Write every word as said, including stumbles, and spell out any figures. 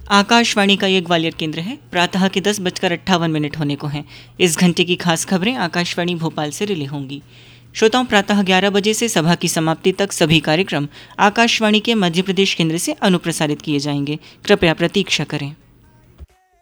आकाशवाणी का ये ग्वालियर केंद्र है। प्रातः के दस बजकर अट्ठावन मिनट होने को हैं। इस घंटे की खास खबरें आकाशवाणी भोपाल से रिले होंगी। श्रोताओं, प्रातः ग्यारह बजे से सभा की समाप्ति तक सभी कार्यक्रम आकाशवाणी के मध्य प्रदेश केंद्र से अनुप्रसारित किए जाएंगे। कृपया प्रतीक्षा करें।